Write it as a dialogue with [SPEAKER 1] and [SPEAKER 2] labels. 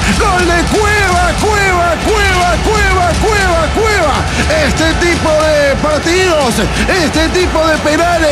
[SPEAKER 1] Gol de Cueva, Cueva, Cueva, Cueva, Cueva, Cueva. Este tipo de partidos, este tipo de penales